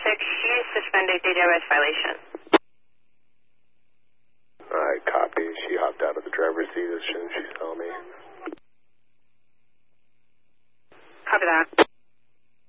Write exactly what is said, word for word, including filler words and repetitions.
six, she's suspended D W S violation. Alright, copy. She hopped out of the driver's seat as soon as she saw me. Copy that.